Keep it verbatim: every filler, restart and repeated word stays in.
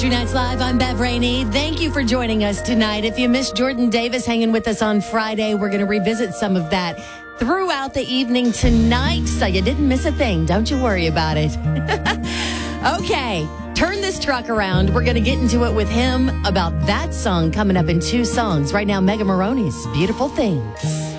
Nights Live, I'm Bev Rainey. Thank you for joining us tonight. If you missed Jordan Davis hanging with us on Friday, we're going to revisit some of that throughout the evening tonight. So you didn't miss a thing. Don't you worry about it. Okay, turn this truck around. We're going to get into it with him about that song coming up in two songs. Right now, Mega Maroney's Beautiful Things.